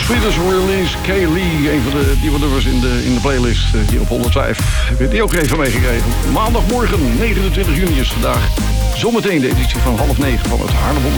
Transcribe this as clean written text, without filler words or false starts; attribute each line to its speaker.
Speaker 1: Sweetest Release, Kaylee, een van de nieuwe nummers in de playlist hier op 105. Heb je die ook even meegekregen? Maandagmorgen, 29 juni is vandaag. Zometeen de editie van 8:30 van het Haarlem